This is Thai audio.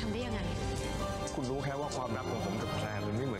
ทำได้ยังไงคุณรู้แค่ว่าความรักของผมกับแพรมันไม่เหมือน